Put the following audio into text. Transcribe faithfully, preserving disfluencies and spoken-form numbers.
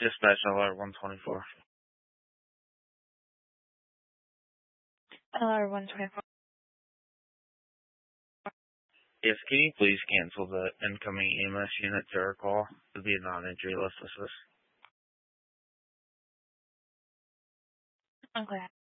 Dispatch L R one twenty-four. L R one twenty-four. Yes, can you please cancel the incoming E M S unit to our call? It would be a non-injury list assist. Okay.